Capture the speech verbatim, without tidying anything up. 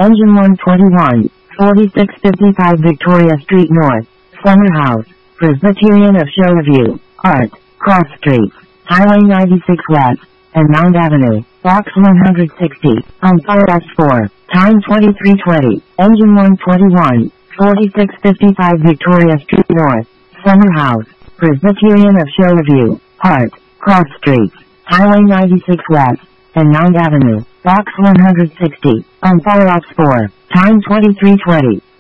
Engine one twenty-one, forty-six fifty-five Victoria Street North, Summer House, Presbyterian of Shoreview, Art, Cross Streets, Highway ninety-six West, and Mount Avenue, Box one hundred sixty, on fire S four, time twenty-three twenty, Engine one twenty-one, forty-six fifty-five Victoria Street North, Summer House, Presbyterian of Shoreview, Art, Cross Streets, Highway ninety-six West, and Mount Avenue, Box one hundred sixty, on fire S four, time twenty-three twenty.